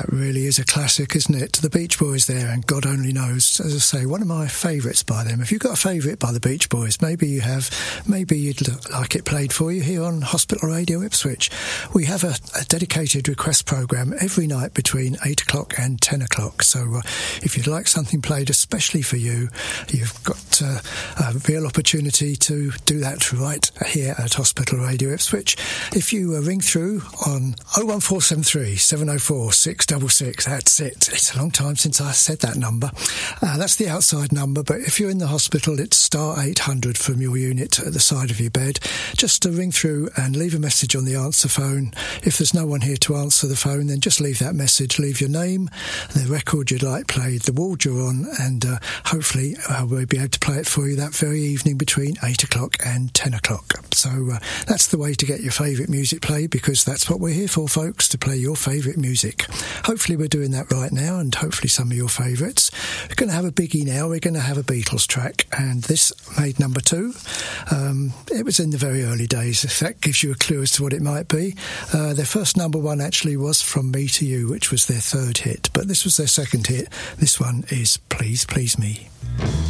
That really is a classic, isn't it? The Beach Boys there, and God Only Knows. As I say, one of my favourites by them. If you've got a favourite by the Beach Boys, maybe you have, maybe you'd like it played for you here on Hospital Radio Ipswich. We have a dedicated request programme every night between 8 o'clock and 10 o'clock. So if you'd like something played especially for you, you've got a real opportunity to do that right here at Hospital Radio Ipswich. If you ring through on 01473 704 666, that's it. It's a long time since I said that number. That's the outside number, but if you're in the hospital, it's star 800 from your unit at the side of your bed. Just to ring through and leave a message on the answer phone. If there's no one here to answer the phone, then just leave that message. Leave your name, the record you'd like played, the ward you're on, and hopefully we'll be able to play it for you that very evening between 8 o'clock and 10 o'clock. So that's the way to get your favourite music played, because that's what we're here for, folks, to play your favourite music. Hopefully we're doing that right now, and hopefully some of your favourites. We're going to have a biggie now. We're going to have a Beatles track, and this made number 2. It was in the very early days, if that gives you a clue as to what it might be. Their first number 1 actually was From Me to You, which was their third hit, but this was their second hit. This one is Please Please Me.